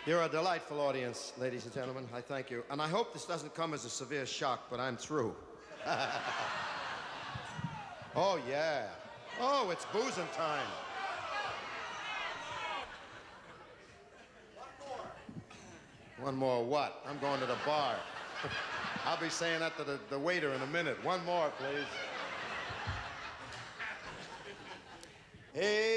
You're a delightful audience, ladies and gentlemen. I thank you. And I hope this doesn't come as a severe shock, but I'm through. Oh, yeah. Oh, it's boozing time. One more what? I'm going to the bar. I'll be saying that to the waiter in a minute. One more, please. Hey.